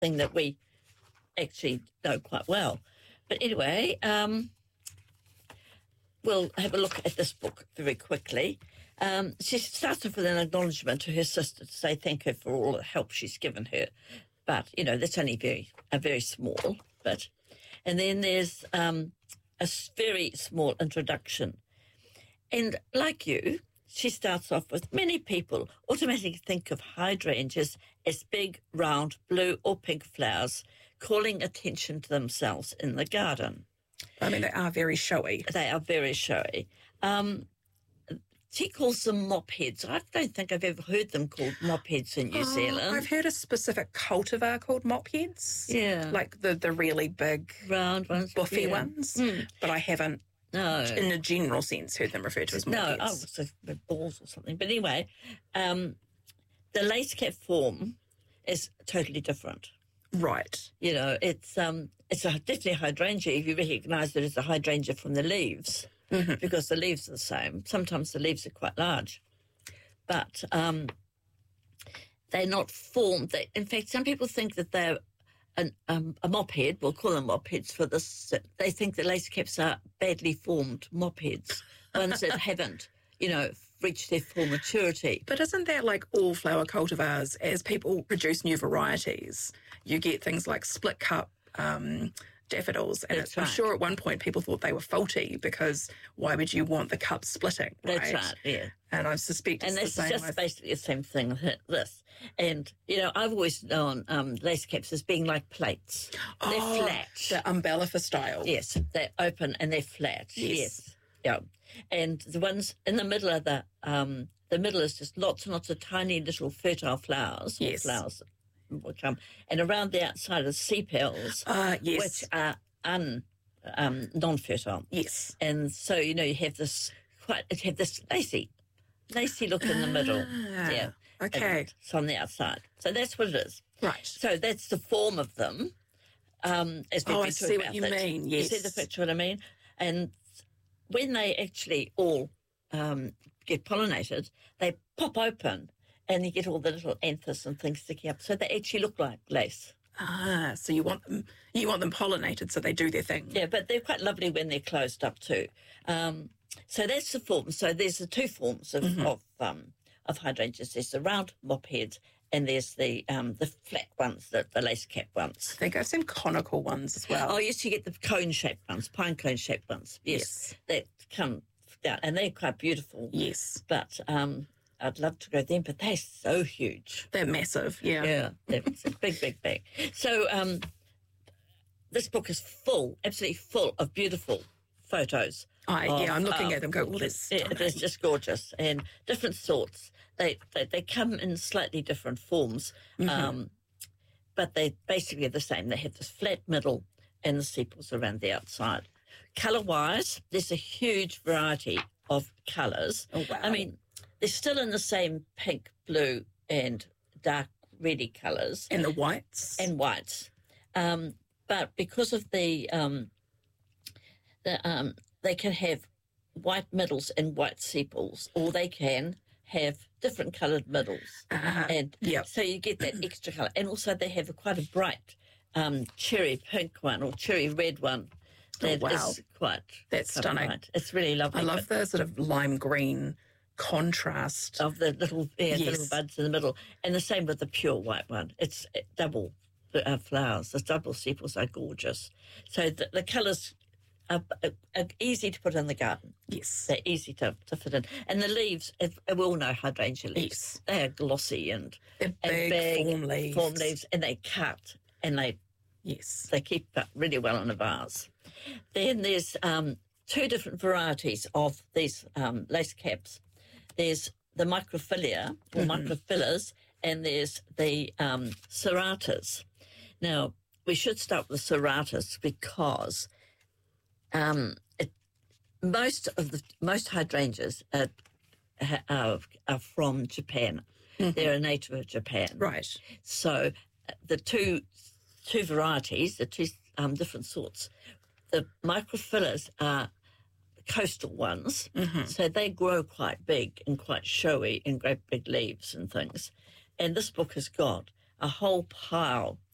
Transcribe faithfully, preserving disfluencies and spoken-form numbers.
thing that we actually know quite well. But anyway, um, we'll have a look at this book very quickly. Um, she starts off with an acknowledgement to her sister to say thank her for all the help she's given her. But, you know, that's only very, a very small bit. And then there's um, a very small introduction. And like you, she starts off with, many people automatically think of hydrangeas as big, round, blue or pink flowers, calling attention to themselves in the garden. I mean, they are very showy. They are very showy. Um, she calls them mop heads. I don't think I've ever heard them called mop heads in New Oh, Zealand. I've heard a specific cultivar called mop heads. Yeah. Like the, the really big, round ones. buffy yeah. ones. Mm. But I haven't, No. in a general sense, heard them referred to as mop No, oh, heads. so with balls or something. But anyway, um, the lace cap form is totally different. Right. You know, it's um, it's a definitely a hydrangea if you recognise that it's a hydrangea from the leaves, Mm-hmm. because the leaves are the same. Sometimes the leaves are quite large, but um, they're not formed. They, in fact, some people think that they're an, um, a mop head. We'll call them mop heads for this. They think that lace caps are badly formed mop heads, ones that haven't, you know, reached their full maturity. But isn't that like all flower cultivars? As people produce new varieties, you get things like split cup um, daffodils. And That's it's, I'm right. sure at one point people thought they were faulty because why would you want the cup splitting? Right? That's right, yeah. And I suspect And it's that's the same just with... basically the same thing with this. And, you know, I've always known um, lace caps as being like plates. They're Oh, flat. the umbellifer style. Yes, they're open and they're flat. Yes. Yes. Yeah. And the ones in the middle of the, um, the middle is just lots and lots of tiny little fertile flowers. or Yes. Flowers will come. And around the outside are sepals, Ah, yes. which are un, um, non-fertile. Yes. And so, you know, you have this quite, you have this lacy, lacy look in the middle. Ah, Yeah. Okay. And it's on the outside. So that's what it is. Right. So that's the form of them. Um, as we've Oh, been I talking see what about you that. mean, You see yes. the picture, what I mean? And when they actually all um, get pollinated, they pop open and you get all the little anthers and things sticking up. So they actually look like lace. Ah, so you want them you want them pollinated so they do their thing. Yeah, but they're quite lovely when they're closed up too. Um, so that's the form. So there's the two forms of Mm-hmm. of, um, of hydrangeas. There's the round mop heads and there's the um, the flat ones, the, the lace cap ones. I think I've seen conical ones as well. Oh, yes, you get the cone-shaped ones, pine cone-shaped ones. Yes, that come down, and they're quite beautiful. Yes. But um, I'd love to go them, but they're so huge. They're massive, yeah. Yeah, they're big, big, big. So um, this book is full, absolutely full of beautiful photos. I, of, yeah, I'm looking um, at them go, oh, that's Yeah, it is just gorgeous, and different sorts. They they, they come in slightly different forms, Mm-hmm. um, but they basically are the same. They have this flat middle and the sepals around the outside. Colour-wise, there's a huge variety of colours. Oh, wow. I mean, they're still in the same pink, blue, and dark reddy colours And the whites. and whites, um, but because of the um, the um, they can have white middles and white sepals, or they can have different coloured middles, Ah, and yep. so you get that extra colour. And also they have a, quite a bright um, cherry pink one or cherry red one. That is Oh, wow. quite That's quite stunning. bright. It's really lovely. I love the sort of lime green contrast. of the little yeah, the Yes. little buds in the middle, and the same with the pure white one. It's uh, double uh, flowers. The double sepals are gorgeous. So the, the colours are, are, are easy to put in the garden. Yes. They're easy to, to fit in, and the leaves. If, we all know hydrangea leaves. Yes. They are glossy and They're and big, big form leaves. form leaves, and they cut and they Yes. they keep up really well in a vase. Then there's um, two different varieties of these um, lace caps. There's the microphylla or Mm-hmm. microphyllars, and there's the um, serratas. Now, we should start with the serratas because um, it, most of the most hydrangeas are, are, are from Japan. They're a native of Japan. Right. So uh, the two two varieties, the two um, different sorts, the microphyllars are coastal ones, Mm-hmm. so they grow quite big and quite showy and great big leaves and things. And this book has got a whole pile